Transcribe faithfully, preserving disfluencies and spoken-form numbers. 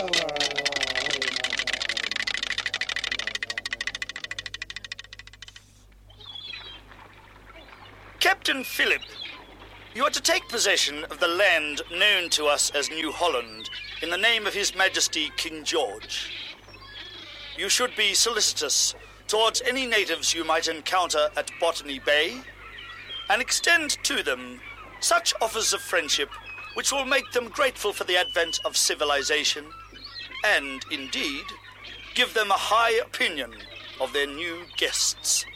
Captain Philip, you are to take possession of the land known to us as New Holland in the name of His Majesty King George. You should be solicitous towards any natives you might encounter at Botany Bay, and extend to them such offers of friendship which will make them grateful for the advent of civilization, and, indeed, give them a high opinion of their new guests.